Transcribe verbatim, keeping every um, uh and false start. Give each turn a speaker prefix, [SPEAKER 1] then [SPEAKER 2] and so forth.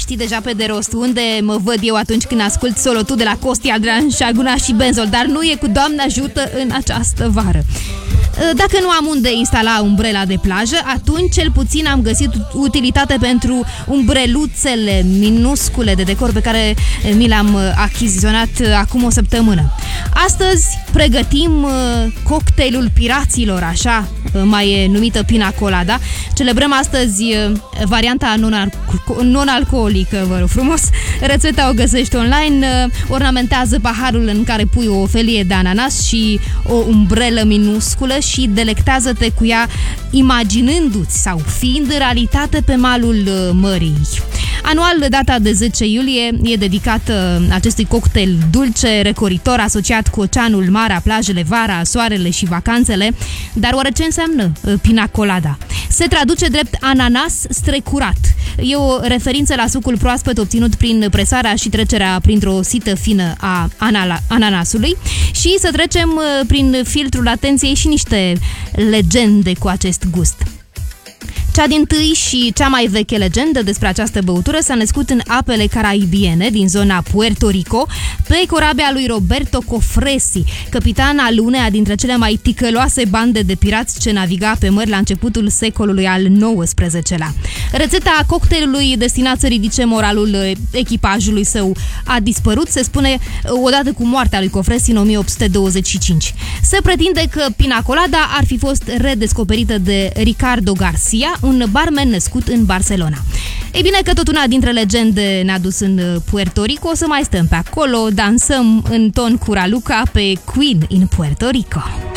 [SPEAKER 1] știi deja pe de rost unde mă văd eu atunci când ascult solotul de la Costi, Adrian, Șaguna și Benzol, dar nu e cu Doamne ajută în această vară. Dacă nu am unde instala umbrela de plajă, atunci cel puțin am găsit utilitate pentru umbreluțele minuscule de decor pe care mi le-am achiziționat acum o săptămână. Astăzi pregătim cocktailul piraților, așa mai e numită Pina Colada. Celebrăm astăzi varianta non-alcoolică, vă rog frumos. Rețeta o găsești online. Ornamentează paharul în care pui o felie de ananas și o umbrelă minusculă și delectează-te cu ea imaginându-ți sau fiind în realitate pe malul mării. Anual, data de zece iulie e dedicată acestui cocktail dulce, recoritor, asociat cu oceanul, marea, plajele, vara, soarele și vacanțele. Dar oare ce înseamnă Pina Colada? Se traduce drept ananas strecurat. E o referință la sucul proaspăt obținut prin presarea și trecerea printr-o sită fină a ananasului și să trecem prin filtrul atenției și niște legende cu acest gust. Cea dintâi și cea mai veche legendă despre această băutură s-a născut în apele caraibiene din zona Puerto Rico, pe corabia lui Roberto Cofresi, capitan al uneia dintre cele mai ticăloase bande de pirați ce naviga pe mări la începutul secolului al nouăsprezecelea. Rețeta cocktailului destinat să ridice moralul echipajului său a dispărut, se spune, odată cu moartea lui Cofresi în o mie opt sute douăzeci și cinci. Se pretinde că Pina Colada ar fi fost redescoperită de Ricardo Garcia, un barman născut în Barcelona. Ei bine, că tot una dintre legende ne-a dus în Puerto Rico, o să mai stăm pe acolo, dansăm în ton cu Raluca pe Queen in Puerto Rico.